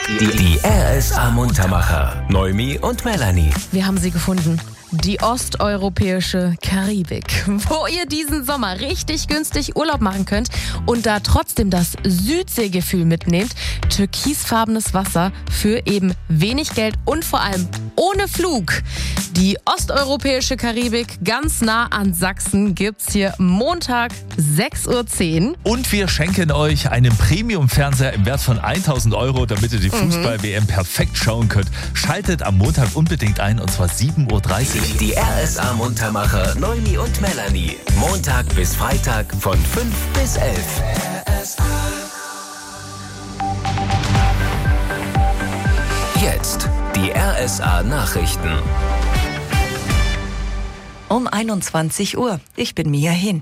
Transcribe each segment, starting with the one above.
Die RSA Muntermacher. Noemi und Melanie. Wir haben sie gefunden. Die osteuropäische Karibik, wo ihr diesen Sommer richtig günstig Urlaub machen könnt und da trotzdem das Südseegefühl mitnehmt. Türkisfarbenes Wasser für eben wenig Geld und vor allem ohne Flug. Die osteuropäische Karibik ganz nah an Sachsen gibt's hier Montag 6:10 Uhr. Und wir schenken euch einen Premium-Fernseher im Wert von 1.000 €, damit ihr die Fußball-WM perfekt schauen könnt. Schaltet am Montag unbedingt ein, und zwar 7:30 Uhr. Die RSA Muntermacher Noemi und Melanie. Montag bis Freitag von 5 bis 11. Jetzt die RSA Nachrichten. Um 21 Uhr. Ich bin Mia Hin.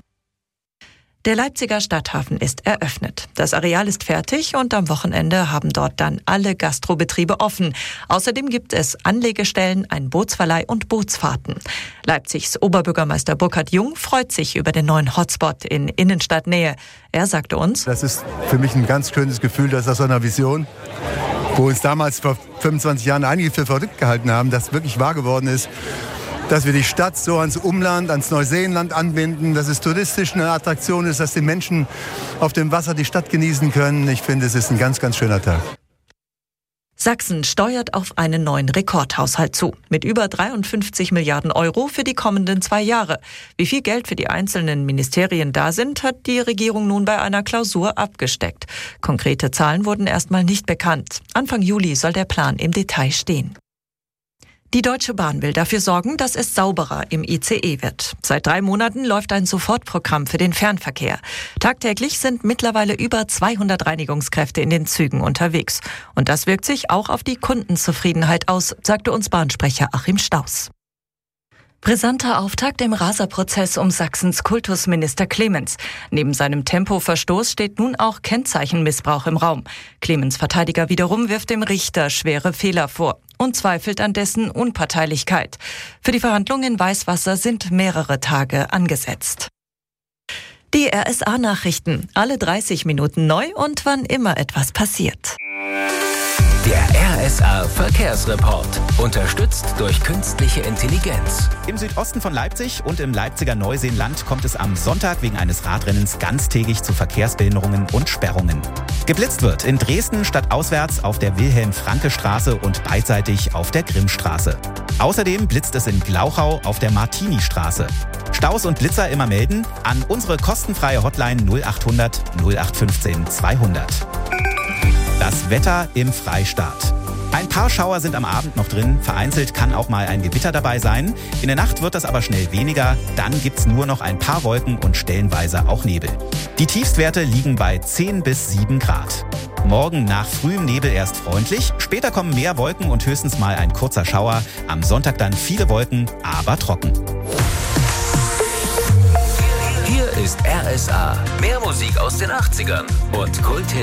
Der Leipziger Stadthafen ist eröffnet. Das Areal ist fertig und am Wochenende haben dort dann alle Gastrobetriebe offen. Außerdem gibt es Anlegestellen, einen Bootsverleih und Bootsfahrten. Leipzigs Oberbürgermeister Burkhard Jung freut sich über den neuen Hotspot in Innenstadtnähe. Er sagte uns: Das ist für mich ein ganz schönes Gefühl, dass aus so einer Vision, wo uns damals vor 25 Jahren einige für verrückt gehalten haben, das wirklich wahr geworden ist. Dass wir die Stadt so ans Umland, ans Neuseenland anbinden, dass es touristisch eine Attraktion ist, dass die Menschen auf dem Wasser die Stadt genießen können. Ich finde, es ist ein ganz, ganz schöner Tag. Sachsen steuert auf einen neuen Rekordhaushalt zu, mit über 53 Milliarden € für die kommenden 2 Jahre. Wie viel Geld für die einzelnen Ministerien da sind, hat die Regierung nun bei einer Klausur abgesteckt. Konkrete Zahlen wurden erstmal nicht bekannt. Anfang Juli soll der Plan im Detail stehen. Die Deutsche Bahn will dafür sorgen, dass es sauberer im ICE wird. Seit 3 Monaten läuft ein Sofortprogramm für den Fernverkehr. Tagtäglich sind mittlerweile über 200 Reinigungskräfte in den Zügen unterwegs. Und das wirkt sich auch auf die Kundenzufriedenheit aus, sagte uns Bahnsprecher Achim Staus. Brisanter Auftakt im Raserprozess um Sachsens Kultusminister Clemens. Neben seinem Tempoverstoß steht nun auch Kennzeichenmissbrauch im Raum. Clemens' Verteidiger wiederum wirft dem Richter schwere Fehler vor und zweifelt an dessen Unparteilichkeit. Für die Verhandlungen in Weißwasser sind mehrere Tage angesetzt. Die RSA-Nachrichten, alle 30 Minuten neu und wann immer etwas passiert. Der RSA Verkehrsreport. Unterstützt durch künstliche Intelligenz. Im Südosten von Leipzig und im Leipziger Neuseenland kommt es am Sonntag wegen eines Radrennens ganztägig zu Verkehrsbehinderungen und Sperrungen. Geblitzt wird in Dresden stadtauswärts auf der Wilhelm-Franke-Straße und beidseitig auf der Grimmstraße. Außerdem blitzt es in Glauchau auf der Martini-Straße. Staus und Blitzer immer melden an unsere kostenfreie Hotline 0800 0815 200. Das Wetter im Freistaat. Ein paar Schauer sind am Abend noch drin, vereinzelt kann auch mal ein Gewitter dabei sein. In der Nacht wird das aber schnell weniger, dann gibt's nur noch ein paar Wolken und stellenweise auch Nebel. Die Tiefstwerte liegen bei 10 bis 7 Grad. Morgen nach frühem Nebel erst freundlich, später kommen mehr Wolken und höchstens mal ein kurzer Schauer. Am Sonntag dann viele Wolken, aber trocken. Hier ist RSA. Mehr Musik aus den 80ern und Kulthits